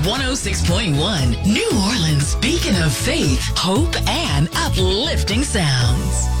106.1, New Orleans' beacon of faith, hope, and uplifting sounds.